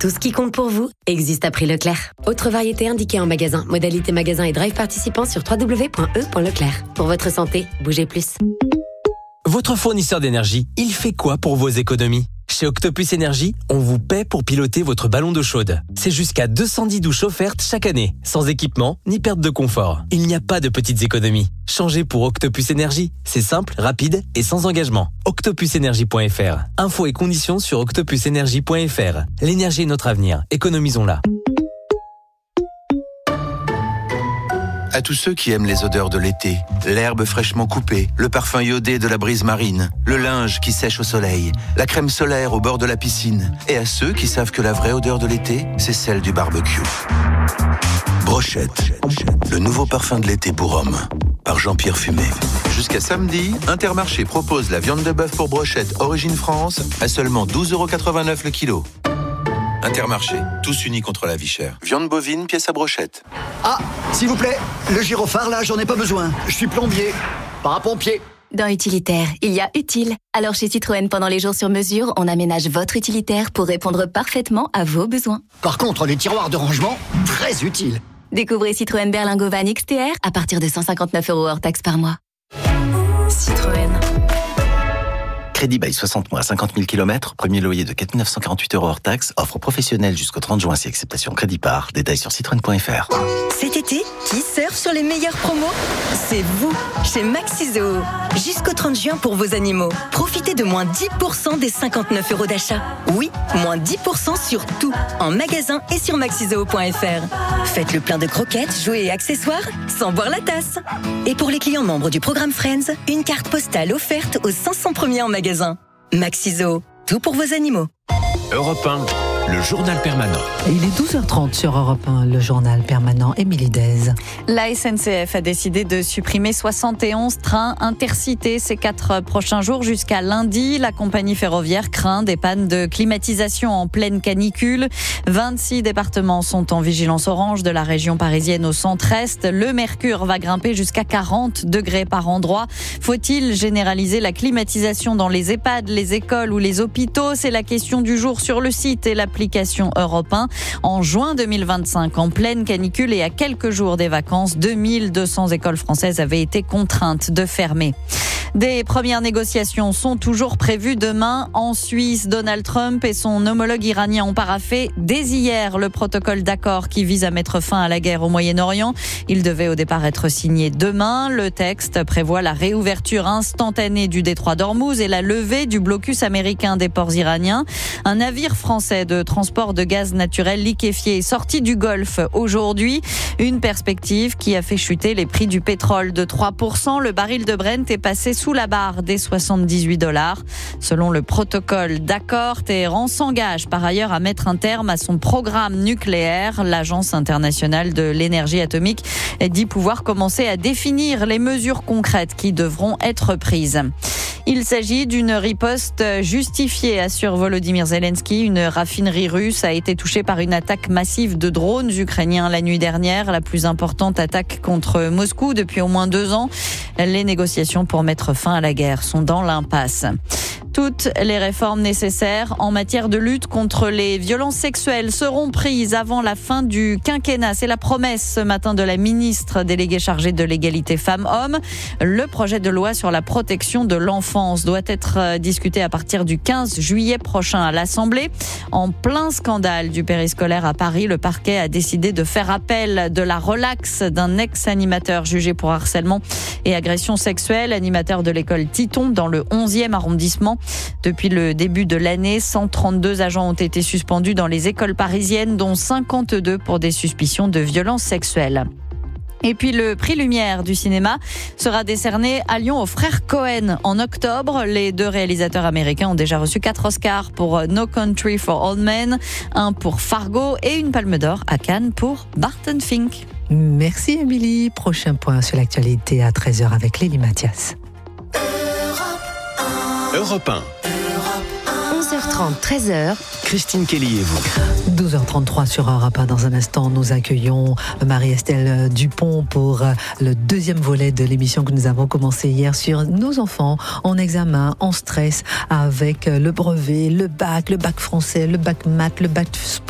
Tout ce qui compte pour vous existe à prix Leclerc. Autre variété indiquée en magasin. Modalité magasin et drive participant sur www.e.leclerc. Pour votre santé, bougez plus. Votre fournisseur d'énergie, il fait quoi pour vos économies ? Chez Octopus Énergie, on vous paie pour piloter votre ballon d'eau chaude. C'est jusqu'à 210 douches offertes chaque année, sans équipement ni perte de confort. Il n'y a pas de petites économies. Changez pour Octopus Énergie. C'est simple, rapide et sans engagement. octopusenergie.fr. Infos et conditions sur octopusenergie.fr. L'énergie est notre avenir. Économisons-la. À tous ceux qui aiment les odeurs de l'été, l'herbe fraîchement coupée, le parfum iodé de la brise marine, le linge qui sèche au soleil, la crème solaire au bord de la piscine, et à ceux qui savent que la vraie odeur de l'été, c'est celle du barbecue. Brochette, le nouveau parfum de l'été pour hommes, par Jean-Pierre Fumé. Jusqu'à samedi, Intermarché propose la viande de bœuf pour brochette Origine France à seulement 12,89 € le kilo. Intermarché, tous unis contre la vie chère. Viande bovine, pièce à brochette. Ah, s'il vous plaît, le gyrophare là, j'en ai pas besoin. Je suis plombier, pas un pompier. Dans Utilitaire, il y a utile. Alors chez Citroën, pendant les jours sur mesure, on aménage votre utilitaire pour répondre parfaitement à vos besoins. Par contre, les tiroirs de rangement, très utiles. Découvrez Citroën Berlingo Van XTR à partir de 159 € hors taxe par mois. Citroën. Crédit bail 60 mois, 50 000 km, premier loyer de 4 948 € hors taxe, offre professionnelle jusqu'au 30 juin si acceptation crédit par. Détails sur citroën.fr. Cet été, qui surfe sur les meilleures promos ? C'est vous, chez Maxizo. Jusqu'au 30 juin pour vos animaux. Profitez de moins 10% des 59 € d'achat. Oui, moins 10% sur tout, en magasin et sur maxizo.fr. Faites le plein de croquettes, jouets et accessoires sans boire la tasse. Et pour les clients membres du programme Friends, une carte postale offerte aux 500 premiers en magasin. Maxizo, tout pour vos animaux. Europe 1, le journal permanent. Il est 12h30 sur Europe 1, le journal permanent. Émilie Dez. La SNCF a décidé de supprimer 71 trains intercités ces 4 prochains jours jusqu'à lundi. La compagnie ferroviaire craint des pannes de climatisation en pleine canicule. 26 départements sont en vigilance orange, de la région parisienne au centre-est. Le mercure va grimper jusqu'à 40 degrés par endroit. Faut-il généraliser la climatisation dans les EHPAD, les écoles ou les hôpitaux ? C'est la question du jour sur le site et l'application Europe 1. En juin 2025, en pleine canicule et à quelques jours des vacances, 2200 écoles françaises avaient été contraintes de fermer. Des premières négociations sont toujours prévues demain en Suisse. Donald Trump et son homologue iranien ont paraphé dès hier le protocole d'accord qui vise à mettre fin à la guerre au Moyen-Orient. Il devait au départ être signé demain. Le texte prévoit la réouverture instantanée du détroit d'Ormuz et la levée du blocus américain des ports iraniens. Un navire français de transport de gaz naturel liquéfié est sorti du Golfe aujourd'hui. Une perspective qui a fait chuter les prix du pétrole de 3%. Le baril de Brent est passé sous la barre des $78. Selon le protocole d'accord, Téhéran s'engage par ailleurs à mettre un terme à son programme nucléaire. L'Agence internationale de l'énergie atomique dit pouvoir commencer à définir les mesures concrètes qui devront être prises. Il s'agit d'une riposte justifiée, assure Volodymyr Zelensky. Une raffinerie russe a été touchée par une attaque massive de drones ukrainiens la nuit dernière, la plus importante attaque contre Moscou depuis au moins 2 ans. Les négociations pour mettre fin à la guerre sont dans l'impasse. Toutes les réformes nécessaires en matière de lutte contre les violences sexuelles seront prises avant la fin du quinquennat. C'est la promesse ce matin de la ministre déléguée chargée de l'égalité femmes-hommes. Le projet de loi sur la protection de l'enfance doit être discuté à partir du 15 juillet prochain à l'Assemblée. En plein scandale du périscolaire à Paris, le parquet a décidé de faire appel de la relaxe d'un ex-animateur jugé pour harcèlement et agression sexuelle, animateur de l'école Titon dans le 11e arrondissement. Depuis le début de l'année, 132 agents ont été suspendus dans les écoles parisiennes, dont 52 pour des suspicions de violences sexuelles. Et puis le prix Lumière du cinéma sera décerné à Lyon aux frères Cohen en octobre. Les 2 réalisateurs américains ont déjà reçu 4 Oscars pour No Country for Old Men, 1 pour Fargo et une Palme d'Or à Cannes pour Barton Fink. Merci Émilie. Prochain point sur l'actualité à 13h avec Lélie Mathias. Europe 1. 11h30, 13h. Christine Kelly et vous. 12h33 sur Europe 1. Dans un instant, nous accueillons Marie-Estelle Dupont pour le 2e volet de l'émission que nous avons commencé hier sur nos enfants en examen, en stress, avec le brevet, le bac français, le bac maths, le bac sport.